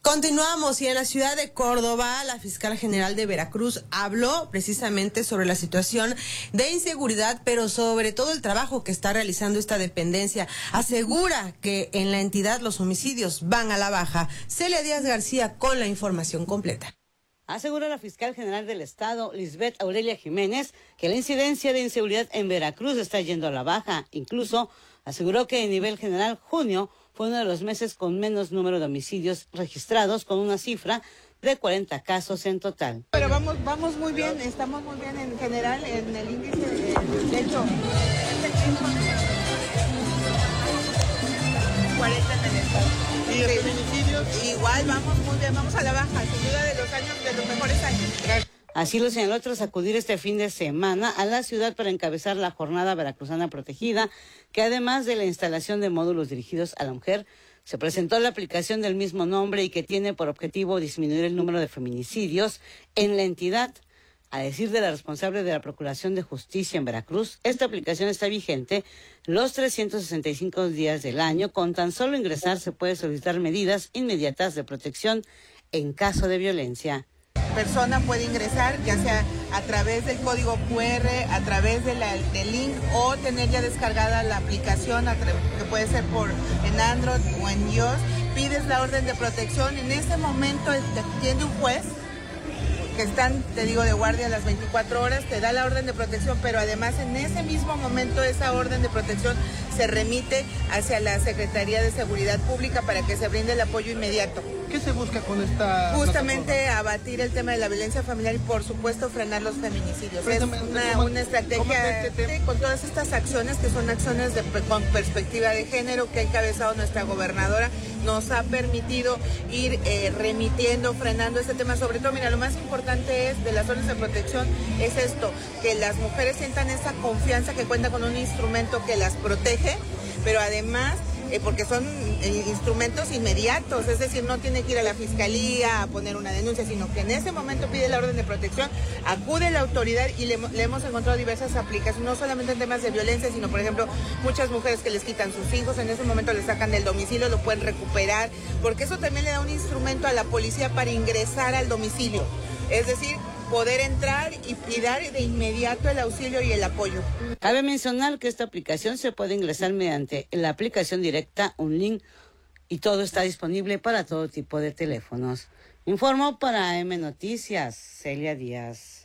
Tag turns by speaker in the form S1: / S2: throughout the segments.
S1: Continuamos, y en la ciudad de Córdoba, la fiscal general de Veracruz habló precisamente sobre la situación de inseguridad, pero sobre todo el trabajo que está realizando esta dependencia. Asegura que en la entidad los homicidios van a la baja. Celia Díaz García con la información completa.
S2: Asegura la fiscal general del estado, Lisbeth Aurelia Jiménez, que la incidencia de inseguridad en Veracruz está yendo a la baja. Incluso aseguró que a nivel general, junio fue uno de los meses con menos número de homicidios registrados, con una cifra de 40 casos en total.
S3: Pero vamos muy bien, estamos muy bien en general en el índice de hecho. 40 en el estado. ¿Y los feminicidios? Igual vamos muy bien, vamos a la baja, sin duda de los mejores años. Gracias.
S2: Así lo señaló tras acudir este fin de semana a la ciudad para encabezar la Jornada Veracruzana Protegida, que además de la instalación de módulos dirigidos a la mujer, se presentó la aplicación del mismo nombre y que tiene por objetivo disminuir el número de feminicidios en la entidad. A decir de la responsable de la Procuración de Justicia en Veracruz, esta aplicación está vigente los 365 días del año. Con tan solo ingresar se puede solicitar medidas inmediatas de protección en caso de violencia.
S3: Persona puede ingresar ya sea a través del código QR, a través del link, o tener ya descargada la aplicación que puede ser en Android o en iOS. Pides la orden de protección, en ese momento tiene un juez que están, te digo, de guardia las 24 horas, te da la orden de protección, pero además en ese mismo momento esa orden de protección se remite hacia la Secretaría de Seguridad Pública para que se brinde el apoyo inmediato.
S4: ¿Qué se busca con esta
S3: Justamente
S4: plataforma?
S3: abatir el tema de la violencia familiar y por supuesto frenar los feminicidios. Es una estrategia con todas estas acciones que son acciones con perspectiva de género que ha encabezado nuestra gobernadora, nos ha permitido ir remitiendo, frenando este tema. Sobre todo, mira, lo más importante es de las órdenes de protección es esto, que las mujeres sientan esa confianza que cuentan con un instrumento que las protege, pero además porque son instrumentos inmediatos, es decir, no tiene que ir a la fiscalía a poner una denuncia, sino que en ese momento pide la orden de protección, acude la autoridad y le hemos encontrado diversas aplicaciones, no solamente en temas de violencia, sino por ejemplo, muchas mujeres que les quitan sus hijos, en ese momento les sacan del domicilio, lo pueden recuperar, porque eso también le da un instrumento a la policía para ingresar al domicilio, es decir, poder entrar y dar de inmediato el auxilio y el apoyo.
S2: Cabe mencionar que esta aplicación se puede ingresar mediante la aplicación directa, un link, y todo está disponible para todo tipo de teléfonos. Informó para M Noticias, Celia Díaz.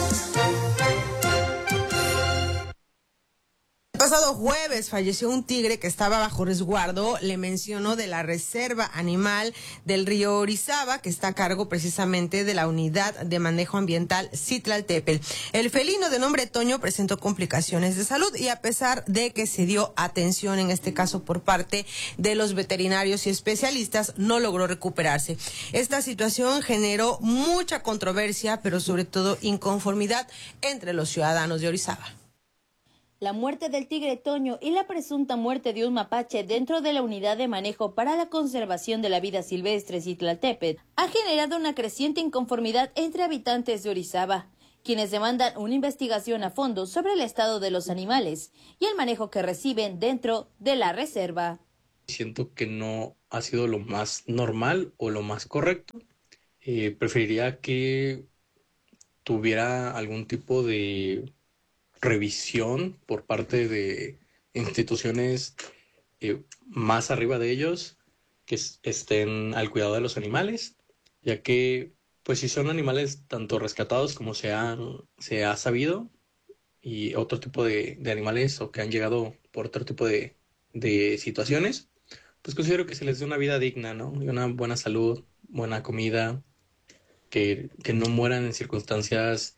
S1: El pasado jueves falleció un tigre que estaba bajo resguardo, le mencionó, de la reserva animal del río Orizaba, que está a cargo precisamente de la unidad de manejo ambiental Citlaltépetl. El felino de nombre Toño presentó complicaciones de salud y a pesar de que se dio atención en este caso por parte de los veterinarios y especialistas, no logró recuperarse. Esta situación generó mucha controversia, pero sobre todo inconformidad entre los ciudadanos de Orizaba.
S5: La muerte del tigre Toño y la presunta muerte de un mapache dentro de la unidad de manejo para la conservación de la vida silvestre Citlaltépetl ha generado una creciente inconformidad entre habitantes de Orizaba, quienes demandan una investigación a fondo sobre el estado de los animales y el manejo que reciben dentro de la reserva.
S6: Siento que no ha sido lo más normal o lo más correcto. Preferiría que tuviera algún tipo de revisión por parte de instituciones más arriba de ellos, que estén al cuidado de los animales, ya que pues si son animales tanto rescatados como se ha sabido, y otro tipo de animales o que han llegado por otro tipo de situaciones, pues considero que se les dé una vida digna, ¿no? Y una buena salud, buena comida, que no mueran en circunstancias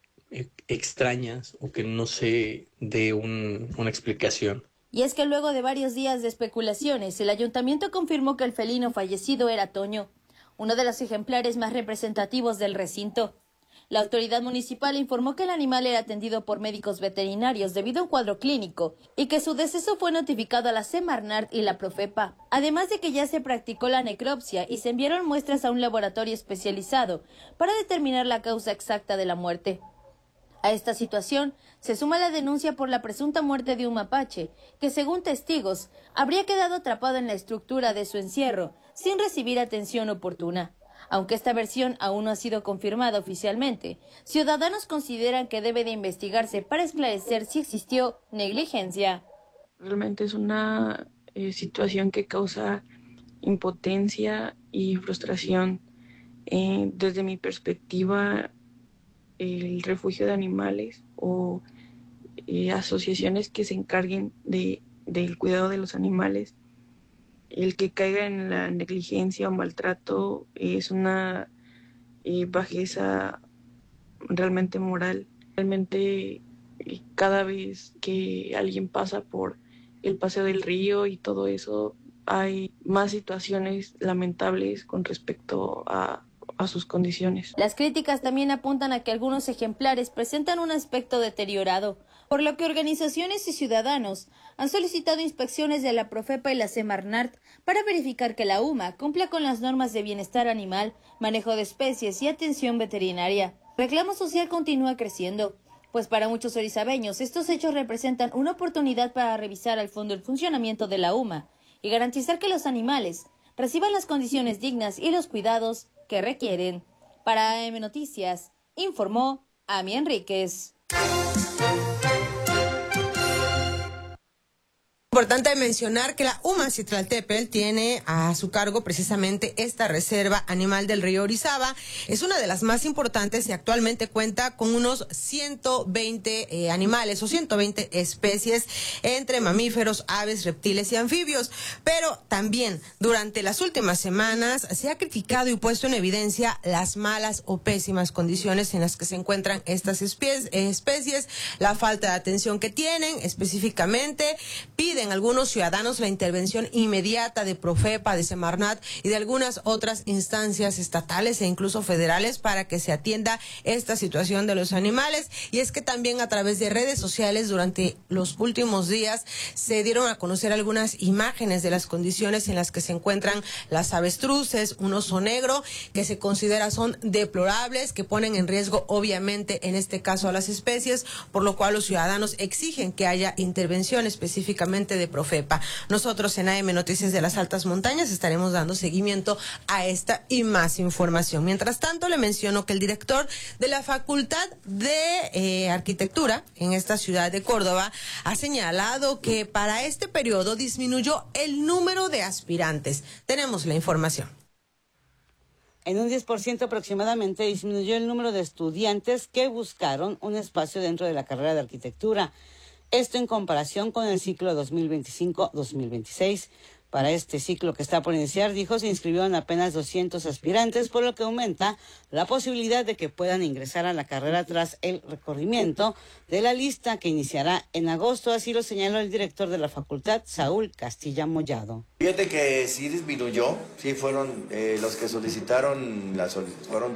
S6: extrañas o que no se dé una explicación.
S5: Y es que luego de varios días de especulaciones, el ayuntamiento confirmó que el felino fallecido era Toño, uno de los ejemplares más representativos del recinto. La autoridad municipal informó que el animal era atendido por médicos veterinarios debido a un cuadro clínico y que su deceso fue notificado a la Semarnat y la Profepa, además de que ya se practicó la necropsia y se enviaron muestras a un laboratorio especializado para determinar la causa exacta de la muerte. A esta situación se suma la denuncia por la presunta muerte de un mapache, que según testigos habría quedado atrapado en la estructura de su encierro sin recibir atención oportuna. Aunque esta versión aún no ha sido confirmada oficialmente, ciudadanos consideran que debe de investigarse para esclarecer si existió negligencia.
S7: Realmente es una situación que causa impotencia y frustración. Desde mi perspectiva, el refugio de animales o asociaciones que se encarguen del cuidado de los animales, el que caiga en la negligencia o maltrato es una bajeza realmente moral. Realmente cada vez que alguien pasa por el paseo del río y todo eso, hay más situaciones lamentables con respecto a sus condiciones.
S5: Las críticas también apuntan a que algunos ejemplares presentan un aspecto deteriorado, por lo que organizaciones y ciudadanos han solicitado inspecciones de la Profepa y la Semarnat para verificar que la UMA cumpla con las normas de bienestar animal, manejo de especies y atención veterinaria. El reclamo social continúa creciendo, pues para muchos orizabeños estos hechos representan una oportunidad para revisar al fondo el funcionamiento de la UMA y garantizar que los animales reciban las condiciones dignas y los cuidados que requieren. Para AM Noticias, informó Ami Enríquez.
S1: Importante mencionar que la UMA Citlaltépetl tiene a su cargo precisamente esta reserva animal del río Orizaba. Es una de las más importantes y actualmente cuenta con unos 120 animales o 120 especies entre mamíferos, aves, reptiles y anfibios. Pero también durante las últimas semanas se ha criticado y puesto en evidencia las malas o pésimas condiciones en las que se encuentran estas especies, la falta de atención que tienen. Específicamente piden algunos ciudadanos la intervención inmediata de Profepa, de Semarnat y de algunas otras instancias estatales e incluso federales para que se atienda esta situación de los animales. Y es que también a través de redes sociales durante los últimos días se dieron a conocer algunas imágenes de las condiciones en las que se encuentran las avestruces, un oso negro, que se considera son deplorables, que ponen en riesgo obviamente en este caso a las especies, por lo cual los ciudadanos exigen que haya intervención específicamente de Profepa. Nosotros en AM Noticias de las Altas Montañas estaremos dando seguimiento a esta y más información. Mientras tanto, le menciono que el director de la Facultad de Arquitectura en esta ciudad de Córdoba ha señalado que para este periodo disminuyó el número de aspirantes. Tenemos la información.
S2: En un 10% aproximadamente disminuyó el número de estudiantes que buscaron un espacio dentro de la carrera de arquitectura. Esto en comparación con el ciclo 2025-2026. Para este ciclo que está por iniciar, dijo, se inscribieron apenas 200 aspirantes, por lo que aumenta la posibilidad de que puedan ingresar a la carrera tras el recorrimiento de la lista que iniciará en agosto. Así lo señaló el director de la facultad, Saúl Castilla Mollado.
S8: Fíjate que sí disminuyó, sí fueron los que solicitaron, fueron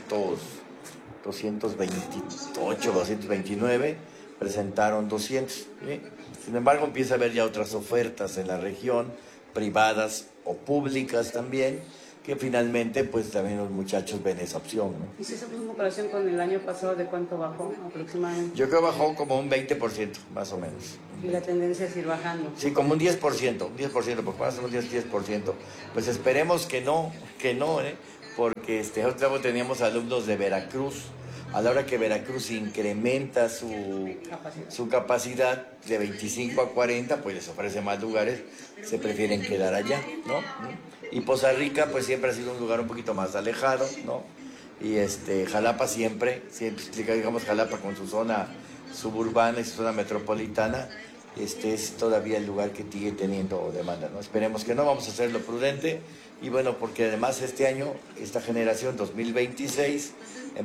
S8: 228, 229. Presentaron 200. ¿Sí? Sin embargo, empieza a haber ya otras ofertas en la región, privadas o públicas también, que finalmente pues también los muchachos ven esa opción, ¿no?
S2: ¿Y si se puso en comparación con el año pasado, de cuánto bajó aproximadamente?
S8: Yo creo que bajó como un 20%, más o menos.
S2: ¿Y la tendencia es ir bajando? Sí,
S8: como un 10%, porque pasa un 10%. Pues esperemos que no, porque nosotros teníamos alumnos de Veracruz. A la hora que Veracruz incrementa su capacidad de 25 a 40, pues les ofrece más lugares, se prefieren quedar allá, ¿no? Y Poza Rica, pues siempre ha sido un lugar un poquito más alejado, ¿no? Y Jalapa siempre, digamos, Jalapa con su zona suburbana y su zona metropolitana, es todavía el lugar que sigue teniendo demanda, ¿no? Esperemos que no, vamos a hacerlo prudente, y bueno, porque además este año, esta generación 2026,